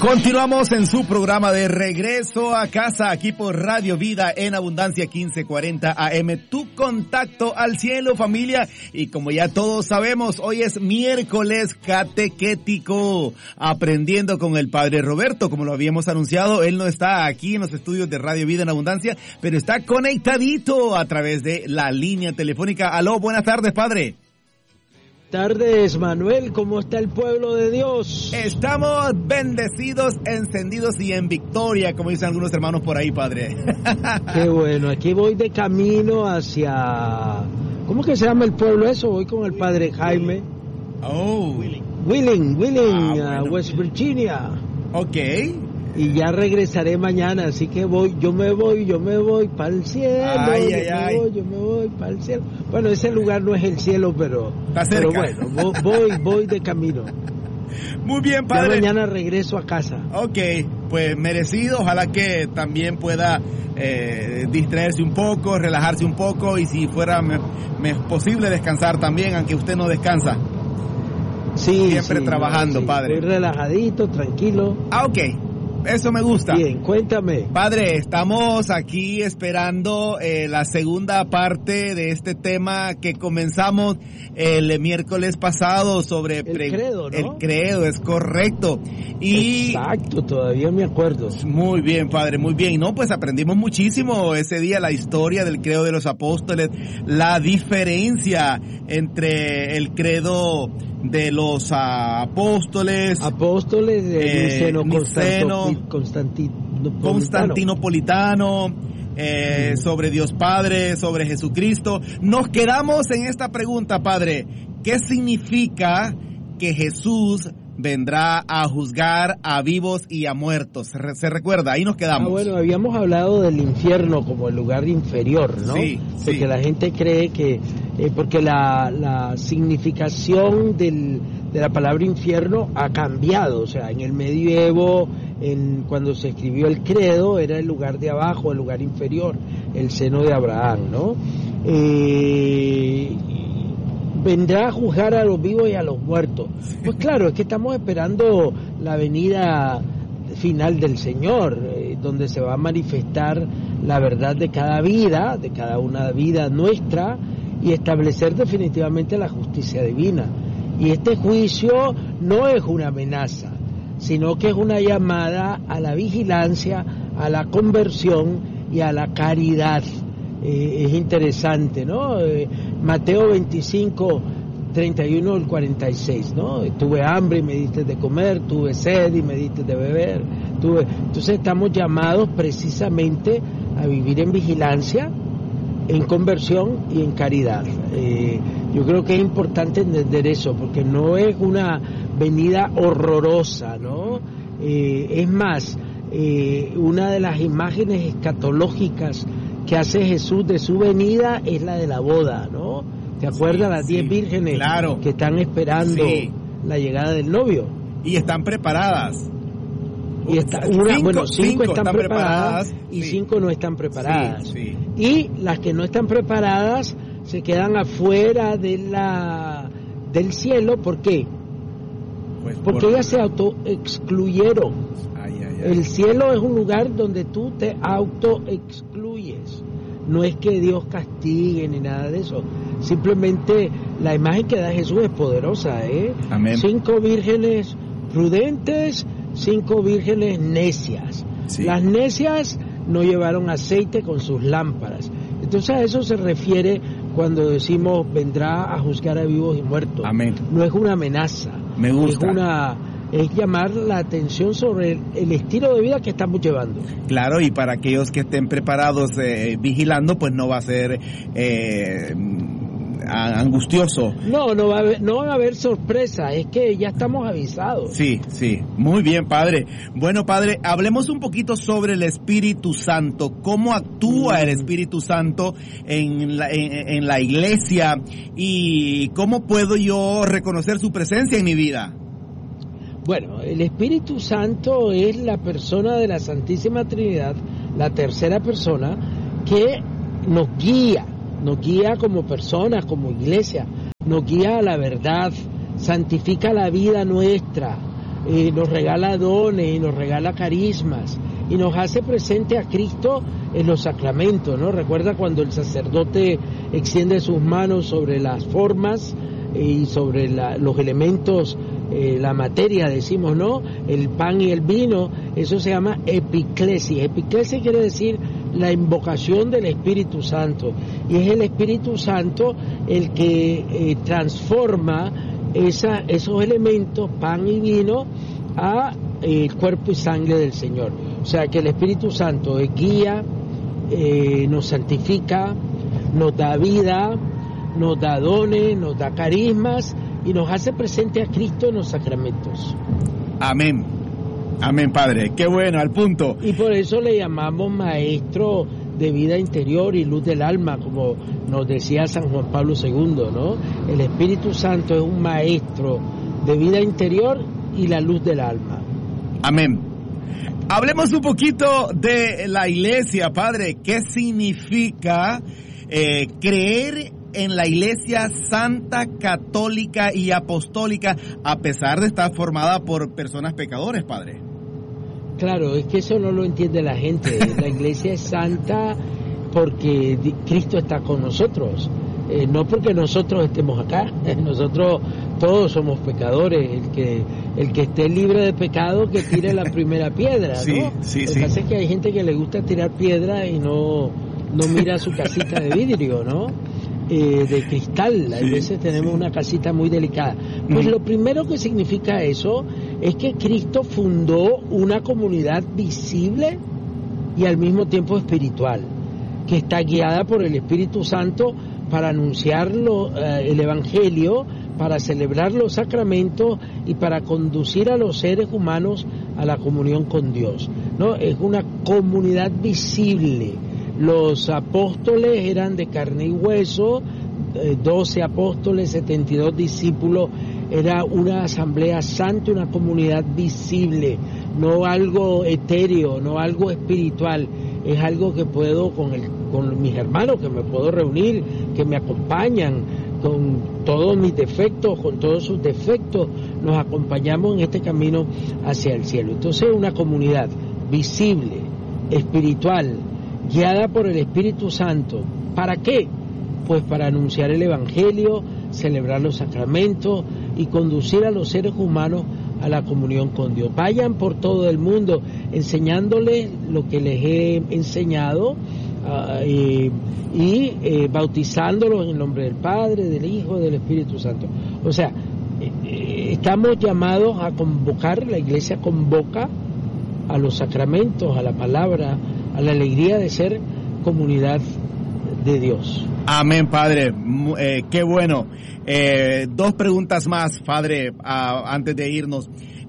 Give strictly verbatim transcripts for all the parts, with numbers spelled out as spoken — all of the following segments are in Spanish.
Continuamos en su programa de Regreso a Casa, aquí por Radio Vida en Abundancia quince cuarenta A M, tu contacto al cielo, familia. Y como ya todos sabemos, hoy es miércoles catequético, aprendiendo con el Padre Roberto. Como lo habíamos anunciado, él no está aquí en los estudios de Radio Vida en Abundancia, pero está conectadito a través de la línea telefónica. Aló, buenas tardes, Padre. Tardes, Manuel, ¿cómo está el pueblo de Dios? Estamos bendecidos, encendidos y en victoria, como dicen algunos hermanos por ahí, Padre. Qué bueno, aquí voy de camino hacia... ¿Cómo que se llama el pueblo eso? Voy con el Padre Jaime. Oh. Wheeling, Wheeling, Wheeling ah, bueno. uh, West Virginia. Ok. Y ya regresaré mañana, así que voy, yo me voy, yo me voy para el cielo, ay, yo ay, me ay. voy, yo me voy para el cielo. Bueno, ese lugar no es el cielo, pero, está cerca. Pero bueno, voy, voy de camino. Muy bien, Padre. Ya mañana regreso a casa. Ok, pues merecido, ojalá que también pueda eh, distraerse un poco, relajarse un poco y si fuera me, me posible descansar también, aunque usted no descansa. Sí, siempre sí, trabajando, sí, Padre. Estoy relajadito, tranquilo. Ah, ok. Eso me gusta. Bien, cuéntame. Padre, estamos aquí esperando eh, la segunda parte de este tema que comenzamos el miércoles pasado sobre... El pre- credo, ¿no? El credo, es correcto. Y exacto, todavía me acuerdo. Muy bien, Padre, muy bien. No, pues aprendimos muchísimo ese día, la historia del credo de los apóstoles, la diferencia entre el credo de los uh, apóstoles, apóstoles de eh, Niceno, Niceno, Constantinopolitano, Constantinopolitano eh, mm. sobre Dios Padre, sobre Jesucristo. Nos quedamos en esta pregunta, Padre, ¿qué significa que Jesús vendrá a juzgar a vivos y a muertos? ¿Se, se recuerda? Ahí nos quedamos. Ah, bueno, habíamos hablado del infierno como el lugar inferior, ¿no? Sí, porque sí. la gente cree que, eh, porque la, la significación del, de la palabra infierno ha cambiado, o sea, en el medievo, en, cuando se escribió el credo, era el lugar de abajo, el lugar inferior, el seno de Abraham, ¿no? Eh... vendrá a juzgar a los vivos y a los muertos. Pues claro, es que estamos esperando la venida final del Señor, eh, donde se va a manifestar la verdad de cada vida, de cada una vida nuestra, y establecer definitivamente la justicia divina. Y este juicio no es una amenaza, sino que es una llamada a la vigilancia, a la conversión y a la caridad. Eh, es interesante, ¿no? Eh, Mateo veinticinco, treinta y uno al cuarenta y seis, ¿no? Tuve hambre y me diste de comer, tuve sed y me diste de beber. Tuve... Entonces estamos llamados precisamente a vivir en vigilancia, en conversión y en caridad. Eh, yo creo que es importante entender eso, porque no es una venida horrorosa, ¿no? Eh, es más, eh, una de las imágenes escatológicas que hace Jesús de su venida es la de la boda, ¿no? ¿Te acuerdas? Sí, las diez sí, vírgenes claro. que están esperando sí. la llegada del novio. Y están preparadas. Y está, una, cinco, bueno, cinco, cinco están, están preparadas, preparadas y sí. cinco no están preparadas. Sí, sí. Y las que no están preparadas se quedan afuera de la del cielo. ¿Por qué? Pues Porque por... ellas se autoexcluyeron. Ay, ay, ay. El cielo es un lugar donde tú te autoexcluyes. No es que Dios castigue ni nada de eso. Simplemente la imagen que da Jesús es poderosa, ¿eh? Amén. Cinco vírgenes prudentes, cinco vírgenes necias. Sí. Las necias no llevaron aceite con sus lámparas. Entonces a eso se refiere cuando decimos vendrá a juzgar a vivos y muertos. Amén. No es una amenaza. Me gusta. Es una... es llamar la atención sobre el, el estilo de vida que estamos llevando. Claro, y para aquellos que estén preparados eh, vigilando, pues no va a ser eh, angustioso. No, no va a haber, no van a haber sorpresas, es que ya estamos avisados. Sí, sí, muy bien, Padre. Bueno, Padre, hablemos un poquito sobre el Espíritu Santo, cómo actúa mm. el Espíritu Santo en la, en, en la iglesia y cómo puedo yo reconocer su presencia en mi vida. Bueno, el Espíritu Santo es la persona de la Santísima Trinidad, la tercera persona, que nos guía, nos guía como personas, como iglesia, nos guía a la verdad, santifica la vida nuestra, eh, nos regala dones y nos regala carismas y nos hace presente a Cristo en los sacramentos, ¿no? Recuerda cuando el sacerdote extiende sus manos sobre las formas y sobre la, los elementos, eh, la materia, decimos, ¿no? El pan y el vino, eso se llama epiclesia. Epiclesia quiere decir la invocación del Espíritu Santo, y es el Espíritu Santo el que eh, transforma esa, esos elementos, pan y vino, a eh, el cuerpo y sangre del Señor. O sea que el Espíritu Santo es guía, eh, nos santifica, nos da vida, nos da dones, nos da carismas y nos hace presente a Cristo en los sacramentos. Amén. Amén, Padre. Qué bueno, al punto. Y por eso le llamamos maestro de vida interior y luz del alma, como nos decía San Juan Pablo segundo, ¿no? El Espíritu Santo es un maestro de vida interior y la luz del alma. Amén. Hablemos un poquito de la Iglesia, Padre. ¿Qué significa eh, creer en la Iglesia Santa, Católica y Apostólica, a pesar de estar formada por personas pecadores, Padre? Claro, es que eso no lo entiende la gente. La Iglesia es santa porque Cristo está con nosotros, eh, no porque nosotros estemos acá. Nosotros todos somos pecadores. El que el que esté libre de pecado, que tire la primera piedra, ¿no? Sí, sí, Lo que sí. pasa es que hay gente que le gusta tirar piedra y no, no mira su casita de vidrio, ¿no? Eh, de cristal. A Sí, veces tenemos sí. una casita muy delicada. Pues Mm. lo primero que significa eso es que Cristo fundó una comunidad visible y al mismo tiempo espiritual, que está guiada por el Espíritu Santo para anunciar lo, eh, el Evangelio, para celebrar los sacramentos y para conducir a los seres humanos a la comunión con Dios, ¿no? Es una comunidad visible. Los apóstoles eran de carne y hueso, eh, doce apóstoles, setenta y dos discípulos. Era una asamblea santa, una comunidad visible, no algo etéreo, no algo espiritual. Es algo que puedo con, el, con mis hermanos, que me puedo reunir, que me acompañan con todos mis defectos, con todos sus defectos, nos acompañamos en este camino hacia el cielo. Entonces, una comunidad visible, espiritual, guiada por el Espíritu Santo. ¿Para qué? Pues para anunciar el Evangelio, celebrar los sacramentos y conducir a los seres humanos a la comunión con Dios. Vayan por todo el mundo enseñándoles lo que les he enseñado uh, eh, y eh, bautizándolos en el nombre del Padre, del Hijo, del Espíritu Santo. O sea, eh, estamos llamados a convocar, la Iglesia convoca a los sacramentos, a la palabra, a la alegría de ser comunidad de Dios. Amén, Padre. Eh, qué bueno. Eh, dos preguntas más, Padre, a, antes de irnos.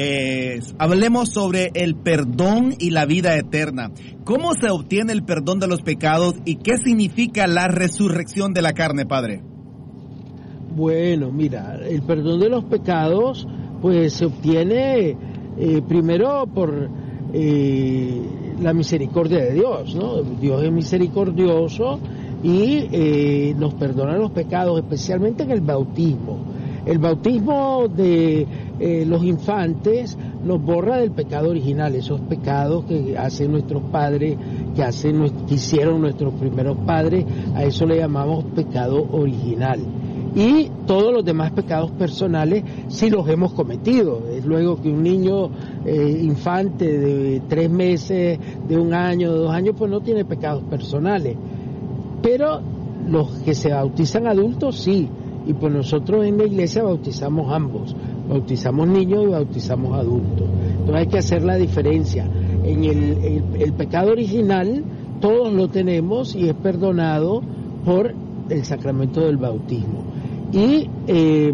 Eh, hablemos sobre el perdón y la vida eterna. ¿Cómo se obtiene el perdón de los pecados y qué significa la resurrección de la carne, Padre? Bueno, mira, el perdón de los pecados pues se obtiene eh, primero por eh, la misericordia de Dios, ¿no? Dios es misericordioso y eh, nos perdona los pecados, especialmente en el bautismo. El bautismo de eh, los infantes nos borra del pecado original, esos pecados que hacen nuestros padres, que, hacen, que hicieron nuestros primeros padres, a eso le llamamos pecado original. Y todos los demás pecados personales sí los hemos cometido. Es luego que un niño eh, infante de tres meses, de un año, de dos años, pues no tiene pecados personales. Pero los que se bautizan adultos sí, y pues nosotros en la iglesia bautizamos ambos, bautizamos niños y bautizamos adultos. Entonces hay que hacer la diferencia. En el, el, el pecado original todos lo tenemos y es perdonado por el sacramento del bautismo. Y eh,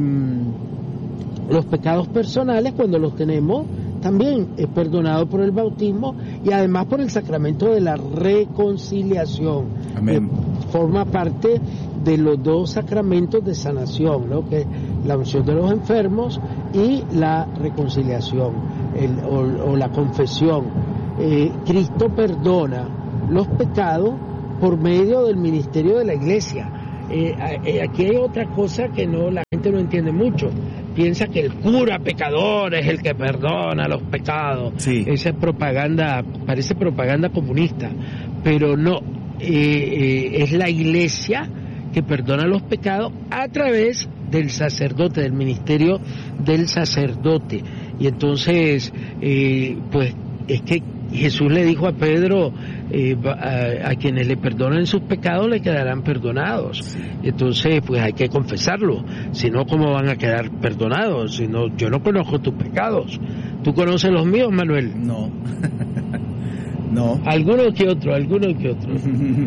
los pecados personales, cuando los tenemos, también es perdonado por el bautismo y además por el sacramento de la reconciliación. Amén. Que forma parte de los dos sacramentos de sanación, ¿no? Que es la unción de los enfermos y la reconciliación el, o, o la confesión. Eh, Cristo perdona los pecados por medio del ministerio de la iglesia. Eh, eh, aquí hay otra cosa que no la gente no entiende mucho. piensa que el cura pecador es el que perdona los pecados. Sí. Esa es propaganda, parece propaganda comunista, pero no, eh, eh, es la iglesia que perdona los pecados a través del sacerdote, del ministerio del sacerdote. Y entonces, eh, pues es que Jesús le dijo a Pedro, eh, a, a quienes le perdonen sus pecados le quedarán perdonados. Entonces, pues hay que confesarlo, si no, ¿cómo van a quedar perdonados? Si no, yo no conozco tus pecados. ¿Tú conoces los míos, Manuel? No. No. Alguno que otro, alguno que otro.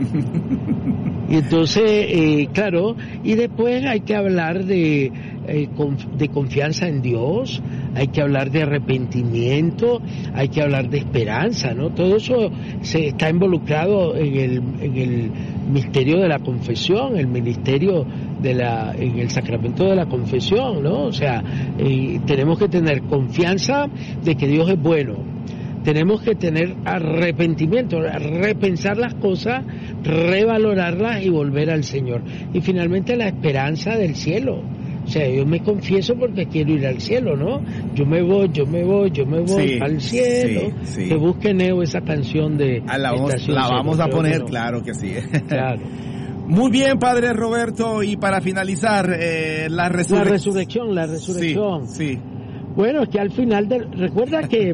Y entonces, eh, claro, y después hay que hablar de, eh, de confianza en Dios, hay que hablar de arrepentimiento, hay que hablar de esperanza, ¿no? Todo eso se está involucrado en el, en el misterio de la confesión, el ministerio de la, en el sacramento de la confesión, ¿no? O sea, eh, tenemos que tener confianza de que Dios es bueno. Tenemos que tener arrepentimiento, repensar las cosas, revalorarlas y volver al Señor. Y finalmente la esperanza del cielo. O sea, yo me confieso porque quiero ir al cielo, ¿no? Yo me voy, yo me voy, yo me voy sí, al cielo. Sí, sí. Que busque Neo esa canción de... Ah, la vamos, la vamos a poner, no. Claro que sí. Claro. Muy bien, Padre Roberto, y para finalizar, eh, la resurrección. La resurrección, la resurrección. Sí, sí. Bueno, es que al final, de, recuerda que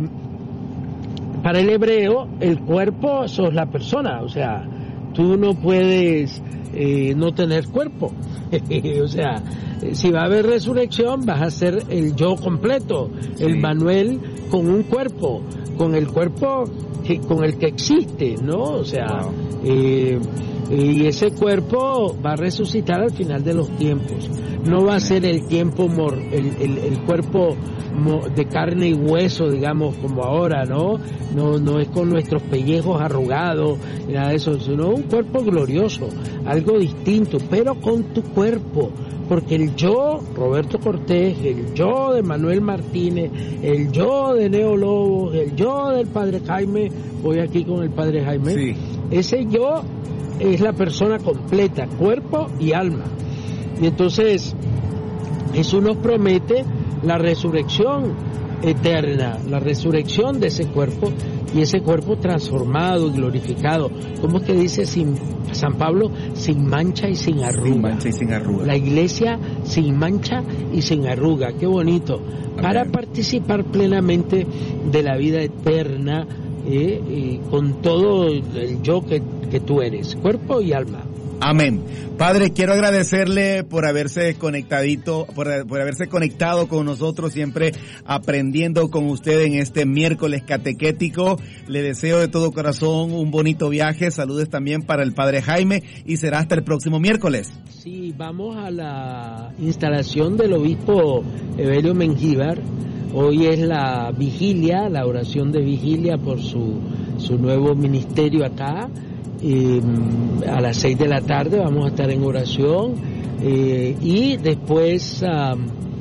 para el hebreo el cuerpo sos la persona, o sea, tú no puedes eh, no tener cuerpo. O sea, si va a haber resurrección vas a ser el yo completo, sí. El Manuel con un cuerpo, con el cuerpo que, con el que existe, ¿no? O sea, wow. eh, y ese cuerpo va a resucitar al final de los tiempos. No va a ser el tiempo mor, el, el, el cuerpo de carne y hueso, digamos, como ahora, ¿no? No, no es con nuestros pellejos arrugados, nada de eso, sino un cuerpo glorioso, algo distinto, pero con tu cuerpo, porque el yo, Roberto Cortés, el yo de Manuel Martínez, el yo de Neo Lobos, el yo del Padre Jaime, voy aquí con el Padre Jaime, sí. Ese yo es la persona completa, cuerpo y alma. Y entonces, eso nos promete la resurrección eterna, la resurrección de ese cuerpo, y ese cuerpo transformado y glorificado. ¿Cómo es que dice sin, San Pablo? Sin mancha y sin arruga. Sin mancha y sin arruga. La iglesia sin mancha y sin arruga. Qué bonito. Amén. Para participar plenamente de la vida eterna, eh, eh, con todo el yo que, que tú eres, cuerpo y alma. Amén. Padre, quiero agradecerle por haberse conectadito, por, por haberse conectado con nosotros, siempre aprendiendo con usted en este miércoles catequético. Le deseo de todo corazón un bonito viaje. Saludos también para el Padre Jaime y será hasta el próximo miércoles. Sí, vamos a la instalación del obispo Evelio Mengíbar. Hoy es la vigilia, la oración de vigilia por su, su nuevo ministerio acá. Eh, a las seis de la tarde vamos a estar en oración, eh, y después uh,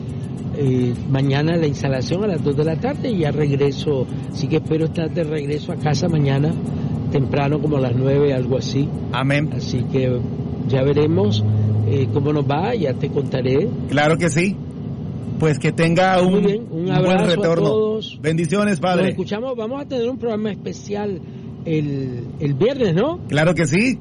eh, mañana la instalación a las dos de la tarde y ya regreso, así que espero estar de regreso a casa mañana temprano como a las nueve, algo así. Amén. Así que ya veremos eh, cómo nos va, ya te contaré. Claro que sí. Pues que tenga un, bien, un, un buen retorno. A todos. Bendiciones, Padre. Nos escuchamos, vamos a tener un programa especial El, el viernes, ¿no? Claro que sí.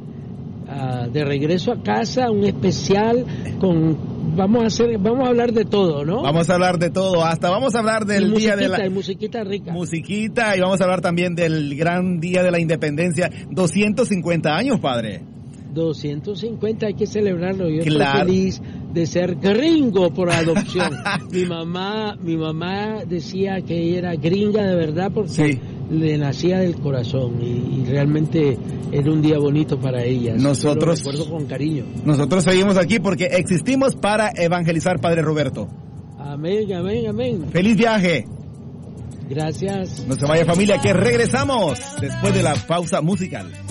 Uh, de regreso a casa, un especial con, vamos a hacer, vamos a hablar de todo, ¿no? Vamos a hablar de todo, hasta vamos a hablar del día de la musiquita rica. Musiquita, y vamos a hablar también del gran día de la independencia, doscientos cincuenta años, Padre. doscientos cincuenta, hay que celebrarlo. Yo claro. Estoy feliz de ser gringo por adopción. mi mamá, mi mamá decía que ella era gringa de verdad porque sí. Le nacía del corazón y, y realmente era un día bonito para ella. Nosotros, lo recuerdo con cariño. Nosotros seguimos aquí porque existimos para evangelizar, Padre Roberto. Amén, amén, amén. ¡Feliz viaje! Gracias. No se vaya, familia, que regresamos después de la pausa musical.